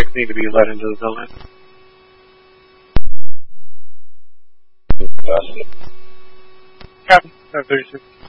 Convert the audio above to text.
suspects need to be let into the building. Captain, 36.